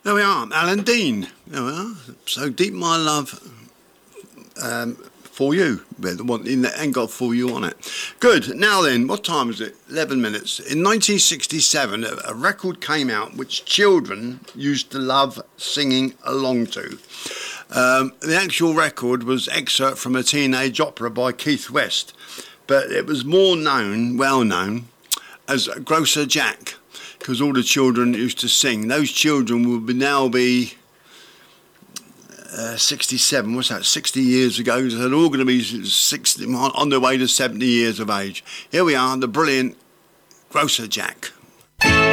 There we are, Alan Dean. There we are. So deep my love for you. The one ain't got for you on it. Good. Now then, what time is it? 11 minutes. In 1967, a record came out which children used to love singing along to. The actual record was excerpt from a teenage opera by Keith West, but it was well known as Grocer Jack, because all the children used to sing. Those children would now be 67, what's that, 60 years ago. So they're all going to be 60, on their way to 70 years of age. Here we are, the brilliant Grocer Jack.